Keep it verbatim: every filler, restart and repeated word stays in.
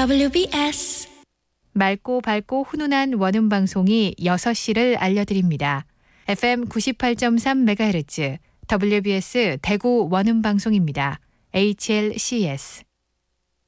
더블유비에스 맑고 밝고 훈훈한 원음 방송이 여섯 시를 알려드립니다. 에프엠 구십팔 점 삼 메가헤르츠 더블유비에스 대구 원음 방송입니다. 에이치엘씨에스